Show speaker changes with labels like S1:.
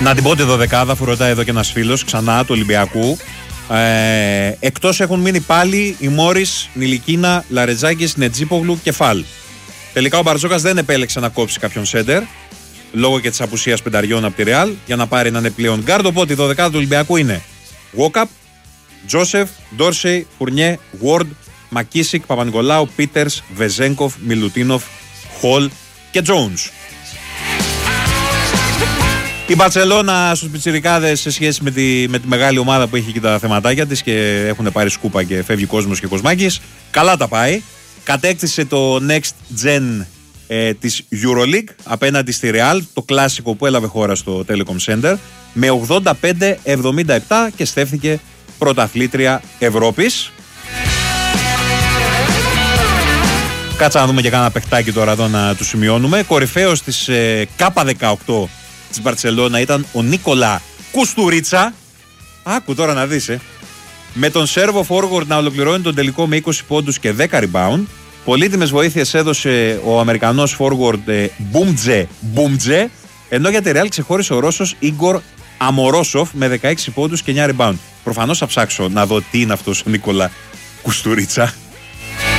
S1: Να την πω τη δωδεκάδα, αφού ρωτάει εδώ και ένας φίλος ξανά του Ολυμπιακού. Εκτός έχουν μείνει πάλι οι Μόρις, Νιλικίνα, Λαρετζάκης, Νετζίπογλου και Φαλ. Τελικά ο Μπαρτζόκας δεν επέλεξε να κόψει κάποιον σέντερ λόγω και της απουσίας πενταριών από τη Ρεάλ για να πάρει έναν επιπλέον γκάρντ. Οπότε η δωδεκάδα του Ολυμπιακού είναι Walkup, Τζόσεφ, Ντόρσεϊ, Φουρνιέ, Ward, Μακίσικ, Παπα-Νικολάου, Πίτερς, Βεζέγκοφ, Μιλουτίνοφ, Χολ και Τζόουνς. Η Μπαρτσελώνα στους πιτσιρικάδες σε σχέση με τη μεγάλη ομάδα που έχει και τα θεματάκια της και έχουν πάρει σκούπα και φεύγει κόσμος και κοσμάκης, καλά τα πάει. Κατέκτησε το Next Gen της EuroLeague απέναντι στη Real, το κλάσικο που έλαβε χώρα στο Telecom Center, με 85-77 και στέφθηκε πρωταθλήτρια Ευρώπης. Κάτσα να δούμε και κάνα παιχτάκι τώρα εδώ να του σημειώνουμε. Κορυφαίος της K18 της Μπαρτσελώνα ήταν ο Νίκολα Κουστουρίτσα. Άκου τώρα να δεις, με τον Σέρβο forward να ολοκληρώνει τον τελικό με 20 πόντους και 10 rebound. Πολύτιμες βοήθειες έδωσε ο Αμερικανός forward Μπούμτζε, ενώ για τη Real ξεχώρισε ο Ρώσος Ίγκορ Αμορόσοφ με 16 πόντους και 9 rebound. Προφανώς θα ψάξω να δω τι είναι αυτός ο Νίκολα Κουστουρίτσα.